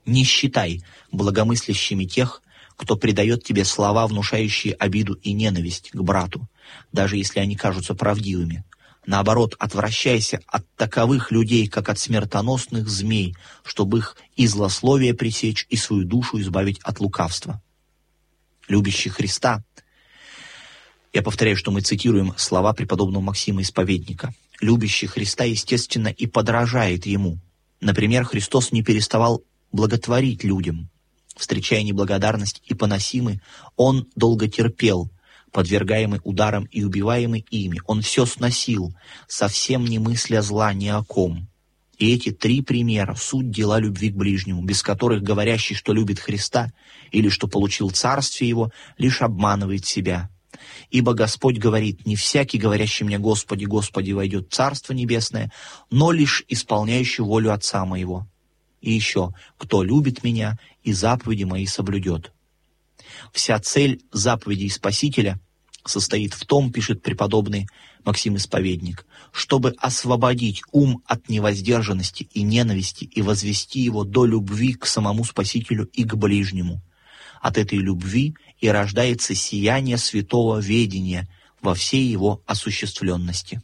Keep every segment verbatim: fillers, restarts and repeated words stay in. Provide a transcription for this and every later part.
Не считай благомыслящими тех, кто придает тебе слова, внушающие обиду и ненависть к брату, даже если они кажутся правдивыми. Наоборот, отвращайся от таковых людей, как от смертоносных змей, чтобы их и злословие пресечь, и свою душу избавить от лукавства. Любящий Христа, я повторяю, что мы цитируем слова преподобного Максима Исповедника, любящий Христа, естественно, и подражает Ему. Например, Христос не переставал благотворить людям. Встречая неблагодарность и поносимый, Он долго терпел, подвергаемый ударам и убиваемый ими. Он все сносил, совсем не мысля зла ни о ком. И эти три примера — суть дела любви к ближнему, без которых говорящий, что любит Христа или что получил царствие Его, лишь обманывает себя. Ибо Господь говорит: «Не всякий, говорящий мне: Господи, Господи, войдет в Царство Небесное, но лишь исполняющий волю Отца Моего. И еще: кто любит Меня и заповеди Мои соблюдет». Вся цель заповедей Спасителя состоит в том, пишет преподобный Максим Исповедник, чтобы освободить ум от невоздержанности и ненависти и возвести его до любви к самому Спасителю и к ближнему. От этой любви и рождается сияние святого ведения во всей его осуществленности.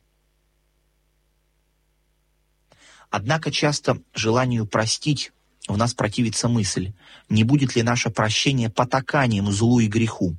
Однако часто желанию простить в нас противится мысль, не будет ли наше прощение потаканием злу и греху.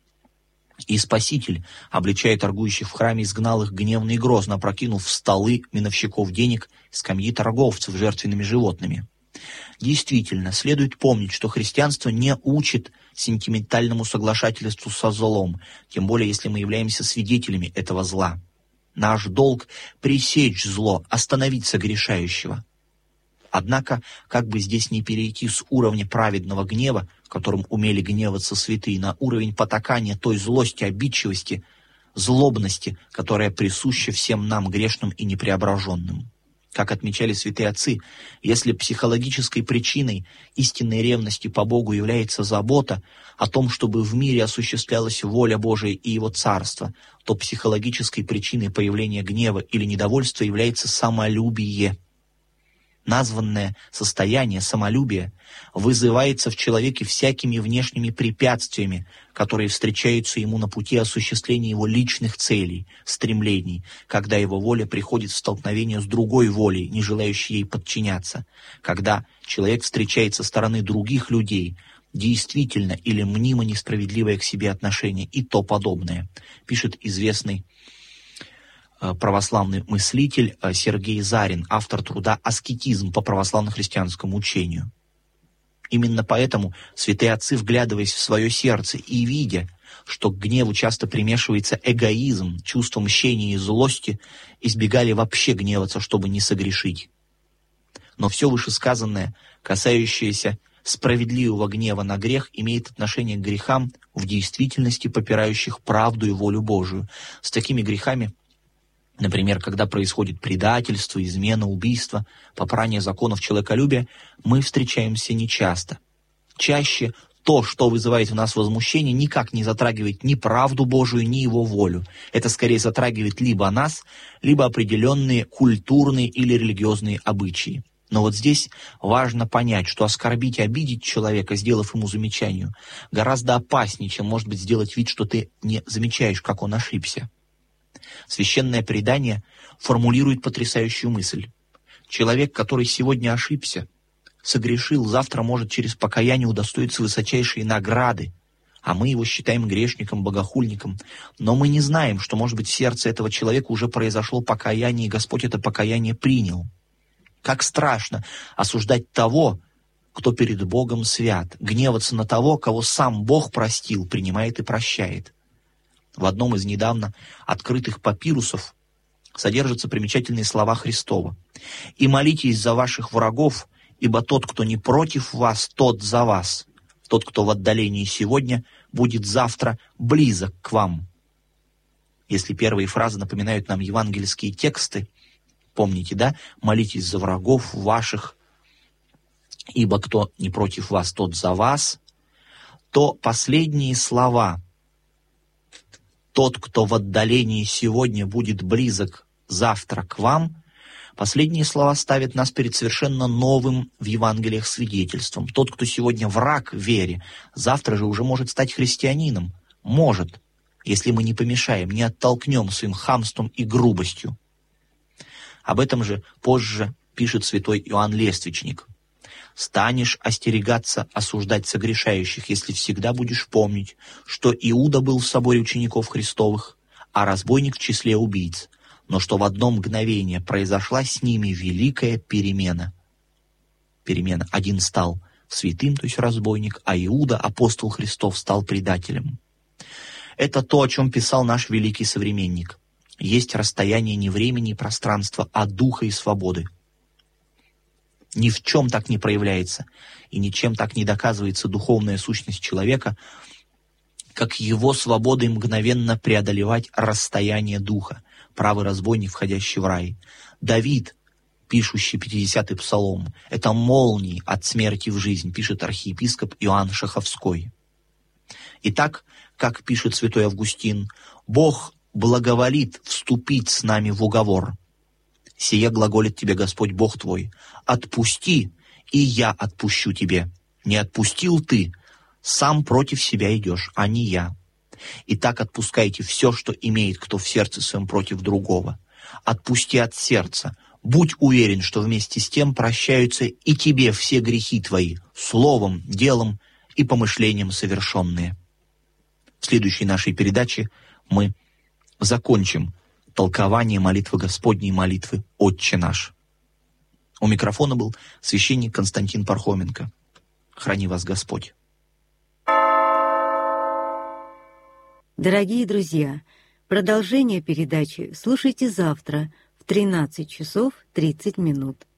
И Спаситель, обличая торгующих в храме, изгнал их гневно и грозно, опрокинув в столы миновщиков денег и скамьи торговцев жертвенными животными. Действительно, следует помнить, что христианство не учит сентиментальному соглашательству со злом, тем более если мы являемся свидетелями этого зла. Наш долг — пресечь зло, остановить согрешающего. Однако, как бы здесь не перейти с уровня праведного гнева, которым умели гневаться святые, на уровень потакания той злости, обидчивости, злобности, которая присуща всем нам, грешным и непреображенным. Как отмечали святые отцы, если психологической причиной истинной ревности по Богу является забота о том, чтобы в мире осуществлялась воля Божия и Его Царство, то психологической причиной появления гнева или недовольства является самолюбие. Названное состояние самолюбия вызывается в человеке всякими внешними препятствиями, которые встречаются ему на пути осуществления его личных целей, стремлений, когда его воля приходит в столкновение с другой волей, не желающей ей подчиняться, когда человек встречает со стороны других людей действительно или мнимо несправедливое к себе отношение и то подобное, пишет известный православный мыслитель Сергей Зарин, автор труда «Аскетизм по православно-христианскому учению». Именно поэтому святые отцы, вглядываясь в свое сердце и видя, что к гневу часто примешивается эгоизм, чувство мщения и злости, избегали вообще гневаться, чтобы не согрешить. Но все вышесказанное, касающееся справедливого гнева на грех, имеет отношение к грехам, в действительности попирающих правду и волю Божию. С такими грехами, например, когда происходит предательство, измена, убийство, попрание законов человеколюбия, мы встречаемся нечасто. Чаще то, что вызывает в нас возмущение, никак не затрагивает ни правду Божию, ни Его волю. Это скорее затрагивает либо нас, либо определенные культурные или религиозные обычаи. Но вот здесь важно понять, что оскорбить и обидеть человека, сделав ему замечание, гораздо опаснее, чем, может быть, сделать вид, что ты не замечаешь, как он ошибся. Священное предание формулирует потрясающую мысль. Человек, который сегодня ошибся, согрешил, завтра может через покаяние удостоиться высочайшей награды, а мы его считаем грешником, богохульником. Но мы не знаем, что, может быть, в сердце этого человека уже произошло покаяние, и Господь это покаяние принял. Как страшно осуждать того, кто перед Богом свят, гневаться на того, кого сам Бог простил, принимает и прощает. В одном из недавно открытых папирусов содержатся примечательные слова Христова: «И молитесь за ваших врагов, ибо тот, кто не против вас, тот за вас. Тот, кто в отдалении сегодня, будет завтра близок к вам». Если первые фразы напоминают нам евангельские тексты, помните, да? «Молитесь за врагов ваших, ибо кто не против вас, тот за вас», то последние слова «тот, кто в отдалении сегодня, будет близок завтра к вам» Последние слова ставят нас перед совершенно новым в Евангелиях свидетельством. Тот, кто сегодня враг вере, завтра же уже может стать христианином. Может, если мы не помешаем, не оттолкнем своим хамством и грубостью. Об этом же позже пишет святой Иоанн Лествичник. «Станешь остерегаться осуждать согрешающих, если всегда будешь помнить, что Иуда был в соборе учеников Христовых, а разбойник в числе убийц, но что в одно мгновение произошла с ними великая перемена». Перемена. Один стал святым, то есть разбойник, а Иуда, апостол Христов, стал предателем. Это то, о чем писал наш великий современник. Есть расстояние не времени и пространства, а духа и свободы. Ни в чем так не проявляется и ничем так не доказывается духовная сущность человека, как его свободой мгновенно преодолевать расстояние духа, правый разбойник, входящий в рай. Давид, пишущий пятидесятый псалом, это молнии от смерти в жизнь, пишет архиепископ Иоанн Шаховской. Итак, как пишет святой Августин, «Бог благоволит вступить с нами в уговор. Сие глаголит тебе Господь Бог твой: отпусти, и я отпущу тебе. Не отпустил ты, сам против себя идешь, а не я. Итак, отпускайте все, что имеет кто в сердце своем против другого. Отпусти от сердца. Будь уверен, что вместе с тем прощаются и тебе все грехи твои, словом, делом и помышлением совершенные». В следующей нашей передаче мы закончим толкование молитвы Господней, молитвы «Отче наш». У микрофона был священник Константин Пархоменко. Храни вас Господь. Дорогие друзья, продолжение передачи слушайте завтра в тринадцать часов тридцать минут.